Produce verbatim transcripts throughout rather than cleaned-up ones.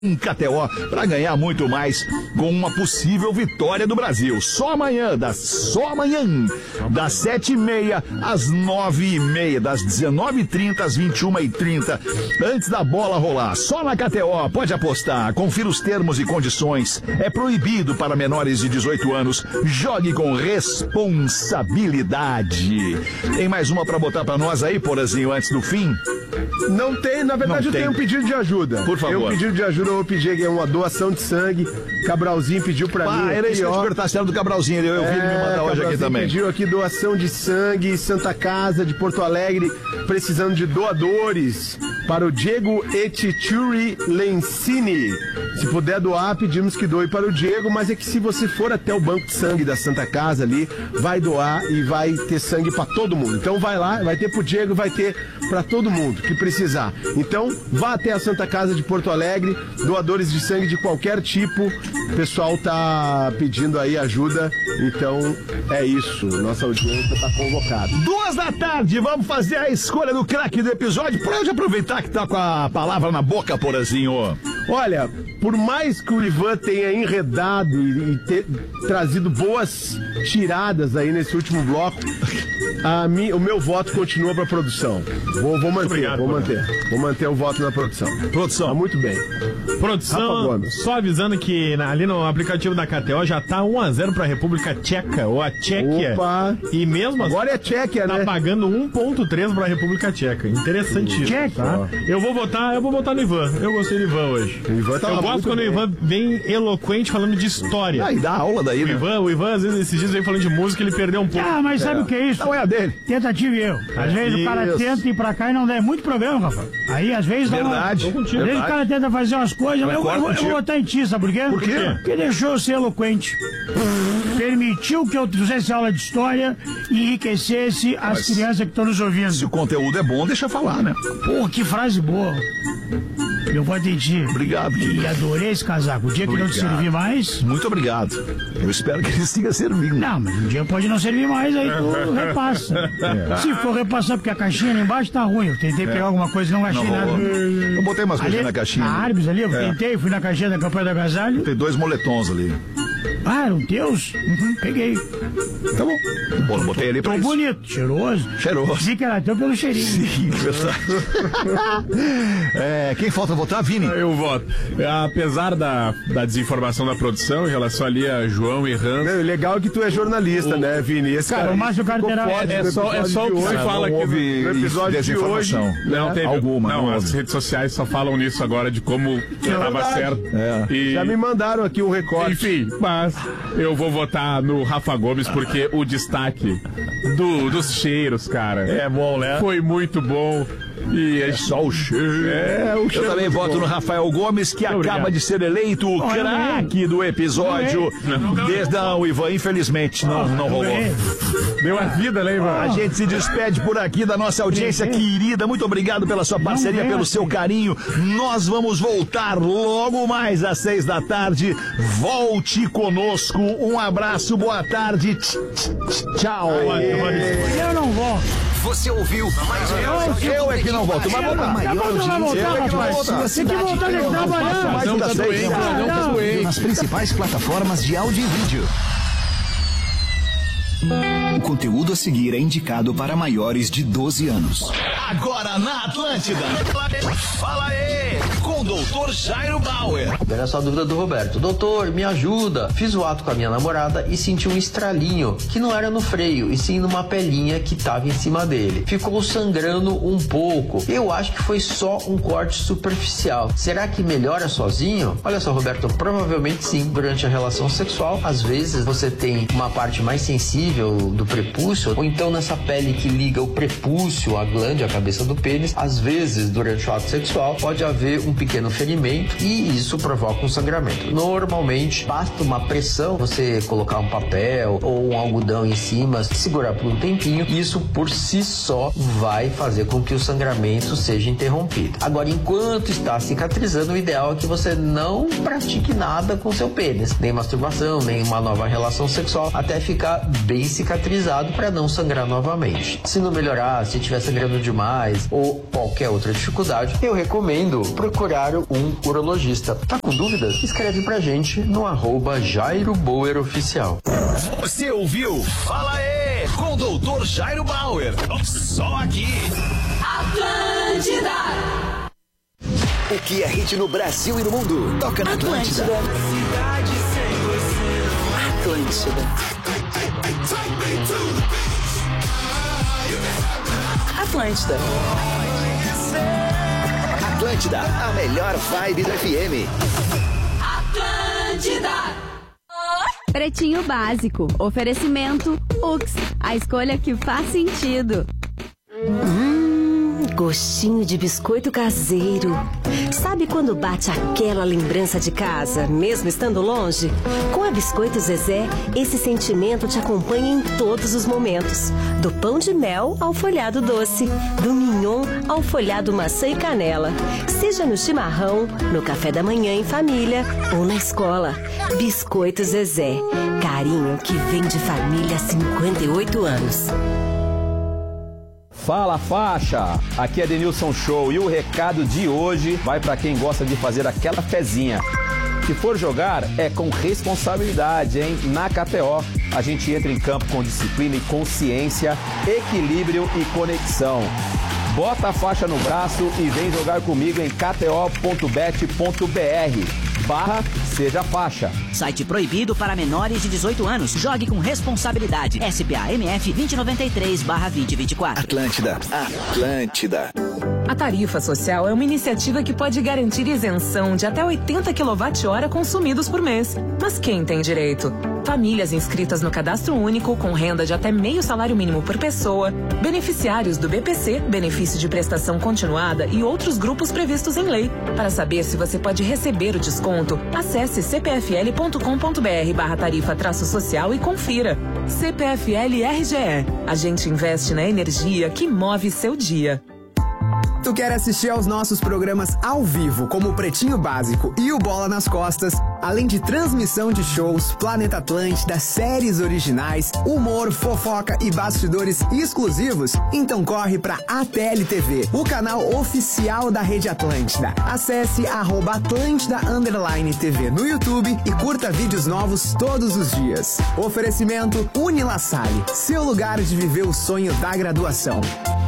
em K T O para ganhar muito mais com uma possível vitória do Brasil. Só amanhã, das, só amanhã, das sete e meia às nove e meia, das dezenove e trinta às vinte e uma e trinta, antes da bola rolar. Só na K T O, pode apostar, confira os termos e condições. É proibido para menores de dezoito anos. Jogue com responsabilidade. Tem mais uma para botar para nós aí, Porazinho, antes do fim? Não tem, na verdade Não eu tem. tenho um pedido de ajuda. Por favor. Eu pedido de ajuda, eu vou pedir que é uma doação de sangue. Cabralzinho pediu pra Ah, mim. era aqui, isso que eu te ó. perguntar, se era do Cabralzinho, eu, eu vi ele me mandar hoje aqui também. Pediu aqui doação de sangue, Santa Casa de Porto Alegre, precisando de doadores para o Diego Etituri Lencini. Se puder doar, pedimos que doe para o Diego, mas é que se você for até o banco de sangue da Santa Casa ali, vai doar e vai ter sangue para todo mundo. Então vai lá, vai ter pro Diego, vai ter para todo mundo que precisar. Então vá até a Santa Casa de Porto Alegre, doadores de sangue de qualquer tipo. O pessoal tá pedindo aí ajuda, então é isso. Nossa audiência tá convocada. Duas da tarde, vamos fazer a escolha do craque do episódio. Pode aproveitar que tá com a palavra na boca, Porazinho. Olha, por mais que o Ivan tenha enredado e, e ter trazido boas tiradas aí nesse último bloco, a mim, o meu voto continua pra produção. Vou, vou manter, Obrigado, vou mano. manter. Vou manter o voto na produção. Produção. Tá muito bem. Rafa Produção, Gomes. só avisando que na- ali no aplicativo da K T O já tá um a zero pra República Tcheca, ou a Tchequia. Opa. E mesmo assim, Agora é Tchequia, tá né? pagando um ponto três pra República Tcheca. Interessantíssimo, Tchequia. tá? Eu vou votar, eu vou votar no Ivan. Eu gostei do Ivan hoje. O Ivan tava eu gosto muito quando bem. o Ivan vem eloquente falando de história. Aí dá aula daí, O né? Ivan, o Ivan, às vezes, esses dias vem falando de música, ele perdeu um pouco. Ah, mas sabe o que é isso? Não é a dele. Tentativa e erro. Às vezes o cara Isso. tenta ir pra cá e não dá. É muito problema, Rafa. Aí às vezes dá uma- Verdade. Às vezes Verdade. o cara tenta fazer umas coisas. Eu, eu, Concordo eu vou contigo. votar em ti, sabe por quê? Por quê? Porque deixou eu ser eloquente. Permitiu que eu fizesse aula de história e enriquecesse as Mas crianças que estão nos ouvindo. Se o conteúdo é bom, deixa falar, né? Pô, que frase boa. Eu vou em ti. Obrigado, E querido. adorei esse casaco. O dia que não te Obrigado. servir mais. Muito obrigado. Eu espero que ele siga servindo. Não, mas um dia pode não servir mais, aí tu repassa. Se for repassar, porque a caixinha ali embaixo tá ruim. Eu tentei pegar alguma coisa e não achei Não nada. rolou. Eu botei umas coisinhas na caixinha. Na Arbis ali, eu É. tentei, fui na caixinha da campanha do agasalho. Tem dois moletons ali. Ah, eram teus? Uhum, peguei. Tá bom. Bom, eu botei ali pra Tô isso. bonito, cheiroso. Cheiroso. Dizia que era teu pelo cheirinho. Sim, verdade. É, quem falta votar? Vini. Eu voto. Apesar da, da desinformação da produção em relação ali a João e Hans, Não, o legal é que tu é jornalista, né, Vini? Esse Cara, cara, o Márcio ficou Carteira forte é no só- é episódio só o de que se hoje. fala não aqui houve no episódio de hoje. desinformação. não né? teve Alguma, não, não as houve. redes sociais só falam nisso agora de como estava verdade. certo. É. E, Já me mandaram aqui um recorte. enfim, mas eu vou votar no Rafa Gomes porque o destaque do, dos cheiros, cara, É bom, né? foi muito bom. E é Só o cheiro. É, o Eu cheiro também muito voto bom. no Rafael Gomes, que acaba obrigado. de ser eleito o Olha, craque do episódio. Desde não, o Ivan, infelizmente, não, não rolou. Deu a vida, né, Ivan? A gente se despede por aqui da nossa audiência querida. Muito obrigado pela sua parceria, pelo seu carinho. Nós vamos voltar logo mais às seis da tarde. Volte conosco. Um abraço, boa tarde. Tchau. Eu não volto. Você ouviu mais um Eu é que não volto, mas voltar. Tá bom, tu vai voltar, Eu é que não rapaz. voltar. Tem que voltar a trabalhar. Mais um das seis. Ah, não. nas principais plataformas de áudio e vídeo. O conteúdo a seguir é indicado para maiores de doze anos. Agora na Atlântida. Fala aí, com o doutor Jairo Bauer. Era só a dúvida do Roberto. Doutor, me ajuda. Fiz o ato com a minha namorada e senti um estralinho, que não era no freio, e sim numa pelinha que tava em cima dele. Ficou sangrando um pouco. Eu acho que foi só um corte superficial. Será que melhora sozinho? Olha só, Roberto, provavelmente sim. Durante a relação sexual, às vezes você tem uma parte mais sensível do prepúcio, ou então nessa pele que liga o prepúcio à glândula, à cabeça do pênis. Às vezes, durante o ato sexual, pode haver um pequeno ferimento e isso provavelmente provoca um sangramento. Normalmente, basta uma pressão, você colocar um papel ou um algodão em cima, segurar por um tempinho, isso por si só vai fazer com que o sangramento seja interrompido. Agora, enquanto está cicatrizando, o ideal é que você não pratique nada com seu pênis, nem masturbação, nem uma nova relação sexual, até ficar bem cicatrizado para não sangrar novamente. Se não melhorar, se estiver sangrando demais ou qualquer outra dificuldade, eu recomendo procurar um urologista. Tá com dúvidas? Escreve pra gente no arroba Jairo Bauer Oficial. Você ouviu? Fala aí, com o doutor Jairo Bauer. Só aqui. Atlântida. O que é hit no Brasil e no mundo? Toca na Atlântida. Atlântida. Atlântida. Atlântida, a melhor vibe do F M. Atlântida. Pretinho Básico. Oferecimento Ux. A escolha que faz sentido. Hum, gostinho de biscoito caseiro. Sabe quando bate aquela lembrança de casa, mesmo estando longe? Com a Biscoito Zezé, esse sentimento te acompanha em todos os momentos. Do pão de mel ao folhado doce, do mignon ao folhado maçã e canela. Seja no chimarrão, no café da manhã em família ou na escola. Biscoito Zezé, carinho que vem de família há cinquenta e oito anos. Fala faixa, aqui é Denilson Show e o recado de hoje vai para quem gosta de fazer aquela fezinha. Se for jogar, é com responsabilidade, hein? Na K T O, a gente entra em campo com disciplina e consciência, equilíbrio e conexão. Bota a faixa no braço e vem jogar comigo em k t o ponto bet ponto b r barra seja faixa. Site proibido para menores de dezoito anos. Jogue com responsabilidade. S P A M F vinte e noventa e três barra vinte e vinte e quatro. Atlântida, Atlântida. A tarifa social é uma iniciativa que pode garantir isenção de até oitenta quilowatt-hora consumidos por mês. Mas quem tem direito? Famílias inscritas no Cadastro Único com renda de até meio salário mínimo por pessoa, beneficiários do B P C, benefício de prestação continuada e outros grupos previstos em lei. Para saber se você pode receber o desconto, acesse c p f l ponto com ponto b r barra tarifa traço social e confira. C P F L R G E. A gente investe na energia que move seu dia. Tu quer assistir aos nossos programas ao vivo, como o Pretinho Básico e o Bola nas Costas, além de transmissão de shows, Planeta Atlântida, séries originais, humor, fofoca e bastidores exclusivos? Então corre pra A T L T V, o canal oficial da Rede Atlântida. Acesse arroba Atlântida underline T V no YouTube e curta vídeos novos todos os dias. Oferecimento Unilassale, seu lugar de viver o sonho da graduação.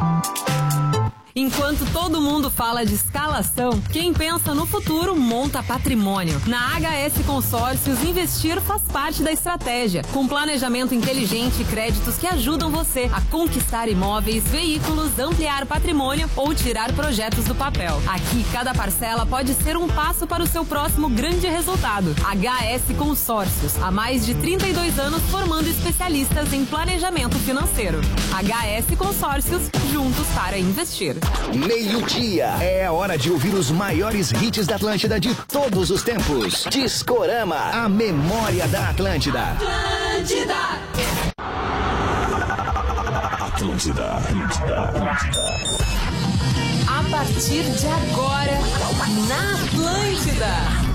Enquanto todo mundo fala de escalação, quem pensa no futuro monta patrimônio. Na H S Consórcios, investir faz parte da estratégia. Com planejamento inteligente e créditos que ajudam você a conquistar imóveis, veículos, ampliar patrimônio ou tirar projetos do papel. Aqui, cada parcela pode ser um passo para o seu próximo grande resultado. H S Consórcios, há mais de trinta e dois anos formando especialistas em planejamento financeiro. H S Consórcios, juntos para investir. Meio-dia. É a hora de ouvir os maiores hits da Atlântida de todos os tempos. Discorama, a memória da Atlântida. Atlântida. Atlântida, Atlântida, Atlântida. A partir de agora, na Atlântida.